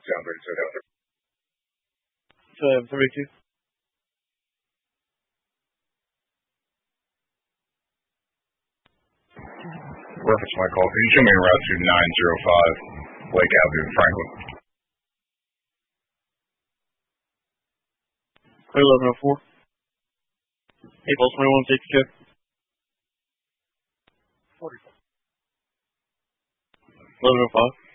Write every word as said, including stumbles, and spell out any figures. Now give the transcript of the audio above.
Sound thirty-two. Seven thirty-two. Reference my call. Can you show me a route to nine oh five Lake Avenue, Franklin? eleven oh four. April twenty-one sixty-two. forty-four. eleven oh five.